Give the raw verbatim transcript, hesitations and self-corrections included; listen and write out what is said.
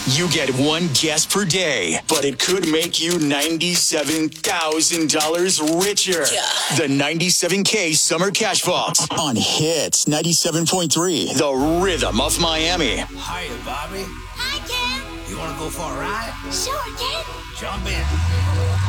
You get one guess per day, but it could make you ninety-seven thousand dollars richer. Yeah. The ninety-seven K Summer Cash Vault on Hits ninety-seven point three, the rhythm of Miami. Hiya, Bobby. Hi, Ken. You want to go for a ride? Sure, Ken. Jump in.